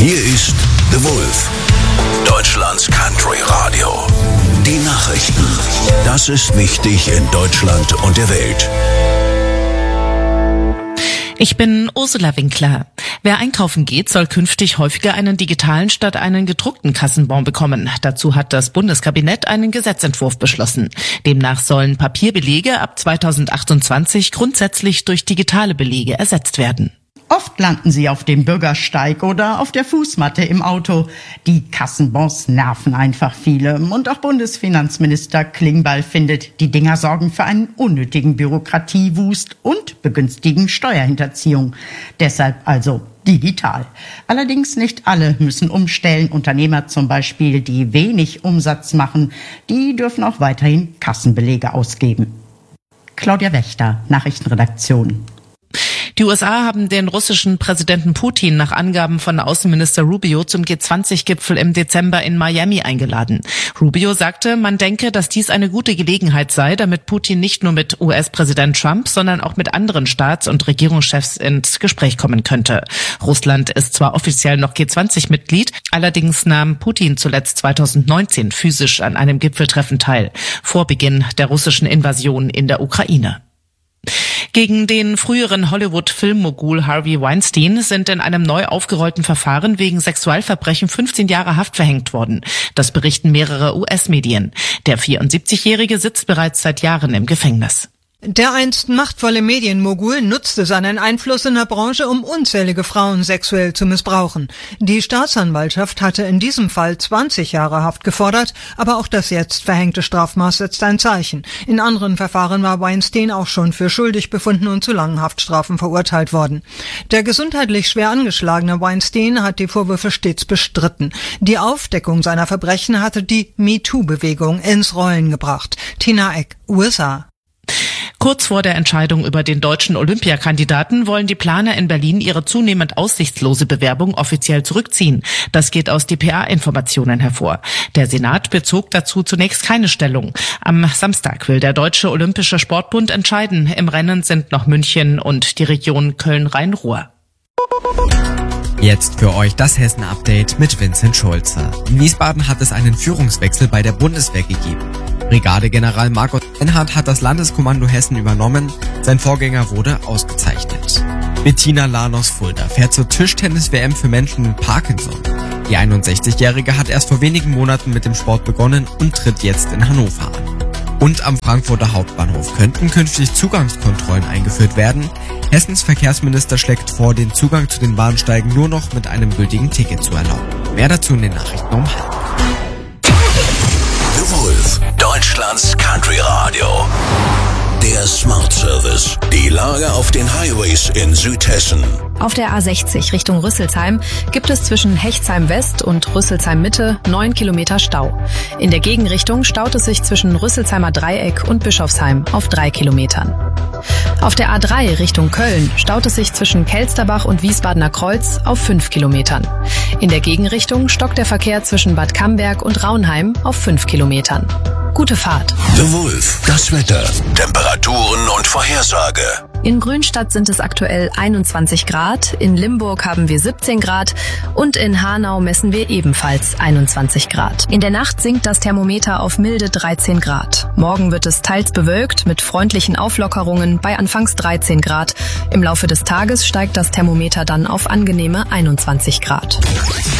Hier ist The Wolf, Deutschlands Country Radio. Die Nachrichten. Das ist wichtig in Deutschland und der Welt. Ich bin Ursula Winkler. Wer einkaufen geht, soll künftig häufiger einen digitalen statt einen gedruckten Kassenbon bekommen. Dazu hat das Bundeskabinett einen Gesetzentwurf beschlossen. Demnach sollen Papierbelege ab 2028 grundsätzlich durch digitale Belege ersetzt werden. Oft landen sie auf dem Bürgersteig oder auf der Fußmatte im Auto. Die Kassenbons nerven einfach viele. Und auch Bundesfinanzminister Klingbeil findet, die Dinger sorgen für einen unnötigen Bürokratiewust und begünstigen Steuerhinterziehung. Deshalb also digital. Allerdings nicht alle müssen umstellen. Unternehmer zum Beispiel, die wenig Umsatz machen, die dürfen auch weiterhin Kassenbelege ausgeben. Claudia Wächter, Nachrichtenredaktion. Die USA haben den russischen Präsidenten Putin nach Angaben von Außenminister Rubio zum G20-Gipfel im Dezember in Miami eingeladen. Rubio sagte, man denke, dass dies eine gute Gelegenheit sei, damit Putin nicht nur mit US-Präsident Trump, sondern auch mit anderen Staats- und Regierungschefs ins Gespräch kommen könnte. Russland ist zwar offiziell noch G20-Mitglied, allerdings nahm Putin zuletzt 2019 physisch an einem Gipfeltreffen teil, vor Beginn der russischen Invasion in der Ukraine. Gegen den früheren Hollywood-Filmmogul Harvey Weinstein sind in einem neu aufgerollten Verfahren wegen Sexualverbrechen 15 Jahre Haft verhängt worden. Das berichten mehrere US-Medien. Der 74-Jährige sitzt bereits seit Jahren im Gefängnis. Der einst machtvolle Medienmogul nutzte seinen Einfluss in der Branche, um unzählige Frauen sexuell zu missbrauchen. Die Staatsanwaltschaft hatte in diesem Fall 20 Jahre Haft gefordert, aber auch das jetzt verhängte Strafmaß setzt ein Zeichen. In anderen Verfahren war Weinstein auch schon für schuldig befunden und zu langen Haftstrafen verurteilt worden. Der gesundheitlich schwer angeschlagene Weinstein hat die Vorwürfe stets bestritten. Die Aufdeckung seiner Verbrechen hatte die MeToo-Bewegung ins Rollen gebracht. Tina Eck, USA. Kurz vor der Entscheidung über den deutschen Olympiakandidaten wollen die Planer in Berlin ihre zunehmend aussichtslose Bewerbung offiziell zurückziehen. Das geht aus dpa-Informationen hervor. Der Senat bezog dazu zunächst keine Stellung. Am Samstag will der Deutsche Olympische Sportbund entscheiden. Im Rennen sind noch München und die Region Köln-Rhein-Ruhr. Jetzt für euch das Hessen-Update mit Vincent Schulze. In Wiesbaden hat es einen Führungswechsel bei der Bundeswehr gegeben. Brigadegeneral Markus Enhardt hat das Landeskommando Hessen übernommen. Sein Vorgänger wurde ausgezeichnet. Bettina Lanos-Fulda fährt zur Tischtennis-WM für Menschen mit Parkinson. Die 61-Jährige hat erst vor wenigen Monaten mit dem Sport begonnen und tritt jetzt in Hannover an. Und am Frankfurter Hauptbahnhof könnten künftig Zugangskontrollen eingeführt werden. Hessens Verkehrsminister schlägt vor, den Zugang zu den Bahnsteigen nur noch mit einem gültigen Ticket zu erlauben. Mehr dazu in den Nachrichten um 12:30. The Wolf, Deutschlands Country Radio. Der Smart Service. Die Lage auf den Highways in Südhessen. Auf der A60 Richtung Rüsselsheim gibt es zwischen Hechtsheim West und Rüsselsheim Mitte 9 Kilometer Stau. In der Gegenrichtung staut es sich zwischen Rüsselsheimer Dreieck und Bischofsheim auf 3 Kilometern. Auf der A3 Richtung Köln staut es sich zwischen Kelsterbach und Wiesbadener Kreuz auf 5 Kilometern. In der Gegenrichtung stockt der Verkehr zwischen Bad Camberg und Raunheim auf 5 Kilometern. Gute Fahrt. The Wolf, das Wetter, Temperaturen und Vorhersage. In Grünstadt sind es aktuell 21 Grad, in Limburg haben wir 17 Grad und in Hanau messen wir ebenfalls 21 Grad. In der Nacht sinkt das Thermometer auf milde 13 Grad. Morgen wird es teils bewölkt mit freundlichen Auflockerungen bei anfangs 13 Grad. Im Laufe des Tages steigt das Thermometer dann auf angenehme 21 Grad.